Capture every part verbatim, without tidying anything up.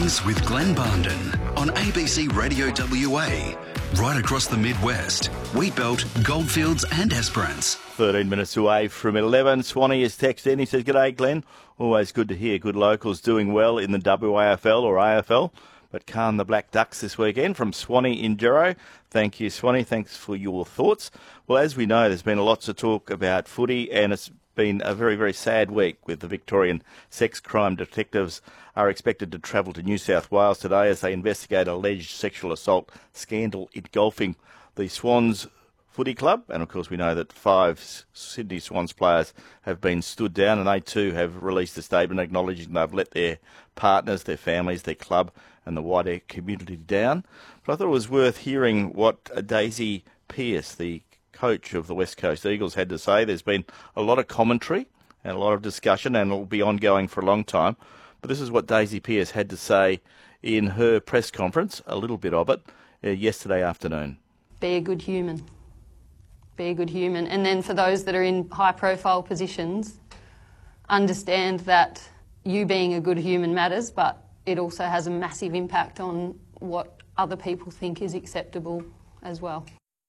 Mornings with Glenn Barnden on A B C Radio W A. Right across the Midwest, Wheatbelt, Goldfields and Esperance. thirteen minutes away from eleven. Swanee has texted in. He says, "G'day, Glenn. Always good to hear good locals doing well in the W A F L or A F L. But calm the Black Ducks this weekend." From Swanee in Gero. Thank you, Swanee. Thanks for your thoughts. Well, as we know, there's been lots of talk about footy, and it's been a very, very sad week with the Victorian sex crime detectives are expected to travel to New South Wales today as they investigate alleged sexual assault scandal engulfing the Swans Footy Club. And of course we know that five Sydney Swans players have been stood down, and they too have released a statement acknowledging they've let their partners, their families, their club and the wider community down. But I thought it was worth hearing what Daisy Pearce, the coach of the West Coast Eagles, had to say. There's been a lot of commentary and a lot of discussion, and it will be ongoing for a long time. But this is what Daisy Pearce had to say in her press conference, a little bit of it, uh, yesterday afternoon. Be a good human. Be a good human. And then for those that are in high-profile positions, understand that you being a good human matters, but it also has a massive impact on what other people think is acceptable as well.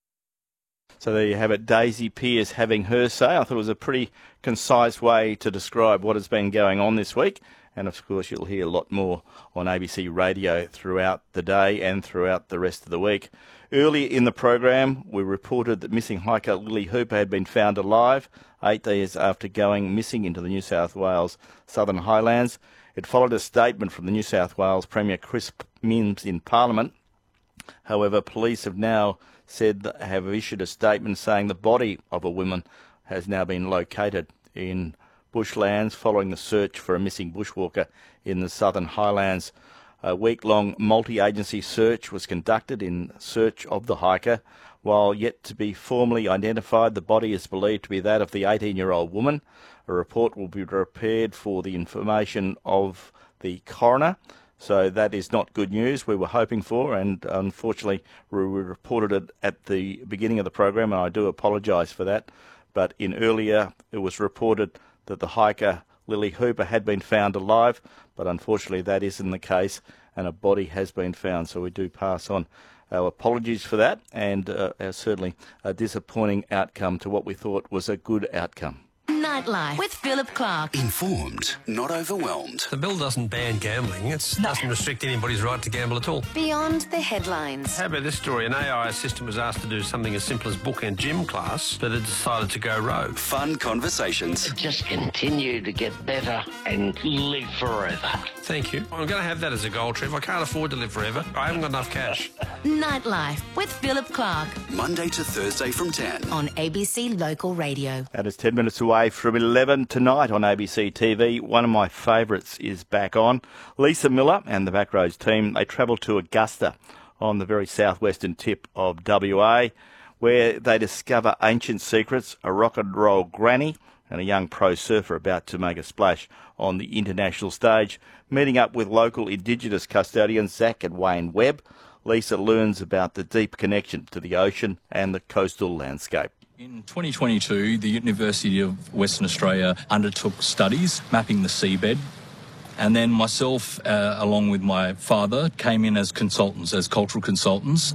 So there you have it, Daisy Pearce having her say. I thought it was a pretty concise way to describe what has been going on this week. And of course you'll hear a lot more on A B C Radio throughout the day and throughout the rest of the week. Earlier in the program, we reported that missing hiker Lily Hooper had been found alive eight days after going missing into the New South Wales Southern Highlands. It followed a statement from the New South Wales Premier Chris Minns in Parliament. However, police have now said that have issued a statement saying the body of a woman has now been located in bushlands following the search for a missing bushwalker in the Southern Highlands. A week-long multi-agency search was conducted in search of the hiker. While yet to be formally identified, the body is believed to be that of the eighteen-year-old woman. A report will be prepared for the information of the coroner. So that is not good news we were hoping for, and unfortunately we reported it at the beginning of the program, and I do apologise for that. But in earlier it was reported that the hiker Lily Hooper had been found alive, but unfortunately that isn't the case, and a body has been found. So we do pass on our apologies for that, and uh, certainly a disappointing outcome to what we thought was a good outcome. Nightlife with Philip Clark. Informed, not overwhelmed. The bill doesn't ban gambling. It doesn't restrict anybody's right to gamble at all. Beyond the headlines. How about this story? An A I assistant was asked to do something as simple as book and gym class, but it decided to go rogue. Fun conversations. Just continue to get better and live forever. Thank you. I'm going to have that as a goal, Trev. I can't afford to live forever. I haven't got enough cash. Nightlife with Philip Clark. Monday to Thursday from ten. On A B C Local Radio. That is ten minutes away from eleven tonight on A B C T V. One of my favourites is back on. Lisa Miller and the Backroads team, they travel to Augusta on the very southwestern tip of W A, where they discover ancient secrets, a rock and roll granny and a young pro surfer about to make a splash on the international stage. Meeting up with local Indigenous custodians Zach and Wayne Webb, Lisa learns about the deep connection to the ocean and the coastal landscape. In twenty twenty-two, the University of Western Australia undertook studies mapping the seabed, and then myself, uh, along with my father, came in as consultants, as cultural consultants.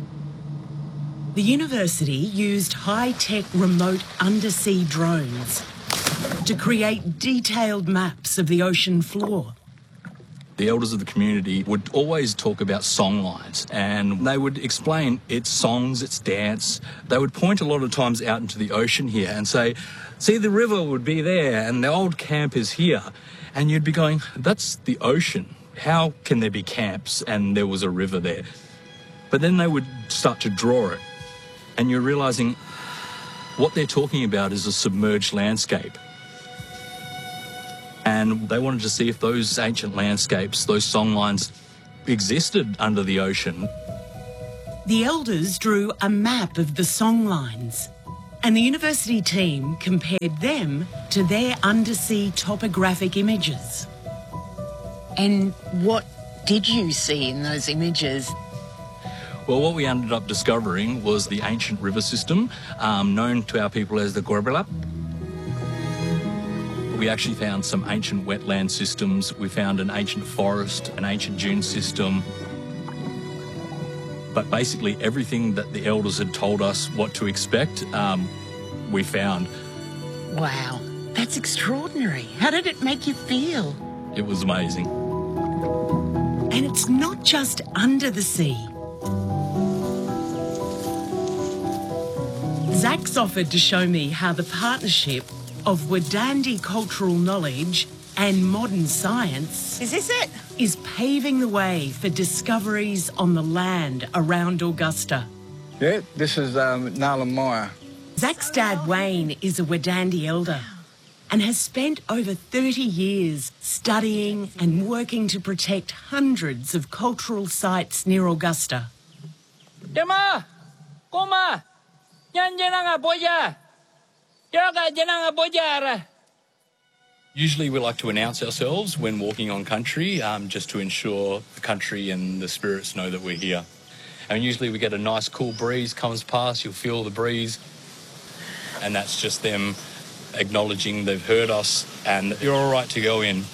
The university used high-tech remote undersea drones to create detailed maps of the ocean floor. The elders of the community would always talk about song lines, and they would explain it's songs, it's dance. They would point a lot of times out into the ocean here and say, see, the river would be there and the old camp is here. And you'd be going, that's the ocean. How can there be camps and there was a river there? But then they would start to draw it, and you're realising what they're talking about is a submerged landscape. And they wanted to see if those ancient landscapes, those song lines, existed under the ocean. The elders drew a map of the song lines, and the university team compared them to their undersea topographic images. And what did you see in those images? Well, what we ended up discovering was the ancient river system, um, known to our people as the Gorbelap. We We actually found some ancient wetland systems. We found an ancient forest, an ancient dune system. But basically everything that the elders had told us what to expect, um, we found. Wow, that's extraordinary. How did it make you feel? It was amazing. And it's not just under the sea. Zach's offered to show me how the partnership of Wadandi cultural knowledge and modern science Is this it? is paving the way for discoveries on the land around Augusta. Yeah, this is um, Nala Maya. Zach's dad, Wayne, is a Wadandi elder and has spent over thirty years studying and working to protect hundreds of cultural sites near Augusta. Dema, Koma, Yan Jananga Boya, Yaga Jananga Boyara. Usually we like to announce ourselves when walking on country, um, just to ensure the country and the spirits know that we're here. And usually we get a nice cool breeze comes past, you'll feel the breeze, and that's just them acknowledging they've heard us and you're all right to go in.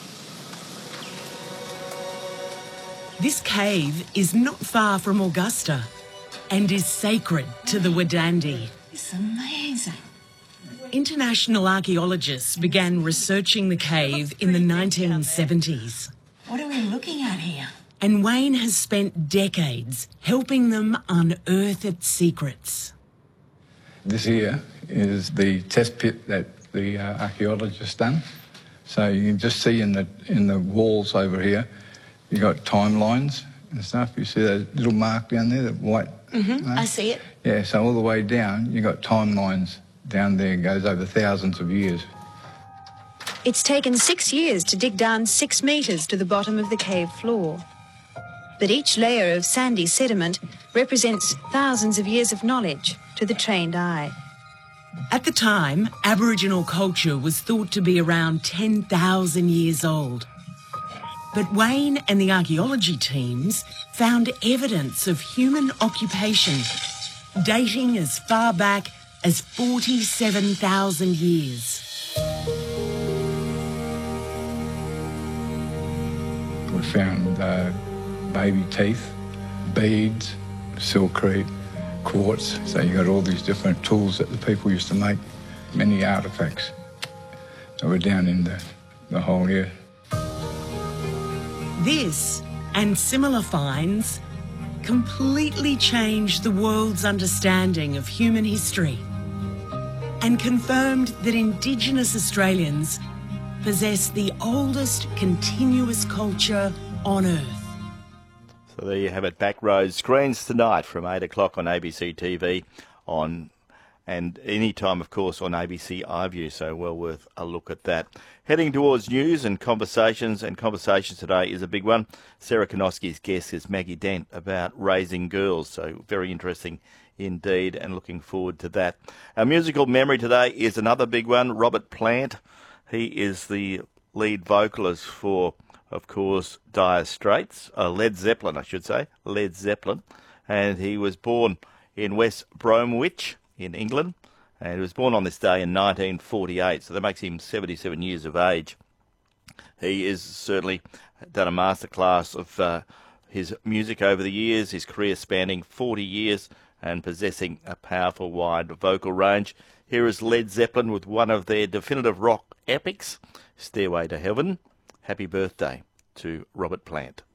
This cave is not far from Augusta and is sacred to the Wadandi. It's amazing. International archaeologists began researching the cave in the nineteen seventies. What are we looking at here? And Wayne has spent decades helping them unearth its secrets. This here is the test pit that the uh, archaeologists done. So you can just see in the in the walls over here, you got timelines and stuff. You see that little mark down there, that white Mm-hmm, mark? I see it. Yeah, so all the way down, you got timelines down there. It goes over thousands of years. It's taken six years to dig down six metres to the bottom of the cave floor. But each layer of sandy sediment represents thousands of years of knowledge to the trained eye. At the time, Aboriginal culture was thought to be around ten thousand years old. But Wayne and the archaeology teams found evidence of human occupation dating as far back as forty-seven thousand years. We found uh, baby teeth, beads, silkcrete, quartz. So you got all these different tools that the people used to make, many artefacts. So we're down in the, the hole here. This and similar finds completely changed the world's understanding of human history and confirmed that Indigenous Australians possess the oldest continuous culture on Earth. So there you have it, back rows screens tonight from eight o'clock on A B C T V on, and any time, of course, on A B C iView, so well worth a look at that. Heading towards news and conversations, and conversations today is a big one. Sarah Konoski's guest is Maggie Dent about raising girls, so very interesting indeed, and looking forward to that. Our musical memory today is another big one, Robert Plant. He is the lead vocalist for, of course, Dire Straits, uh, Led Zeppelin, I should say, Led Zeppelin, and he was born in West Bromwich in England, and he was born on this day in nineteen forty-eight, so that makes him seventy-seven years of age. He has certainly done a masterclass of uh, his music over the years, his career spanning forty years and possessing a powerful wide vocal range. Here is Led Zeppelin with one of their definitive rock epics, Stairway to Heaven. Happy birthday to Robert Plant.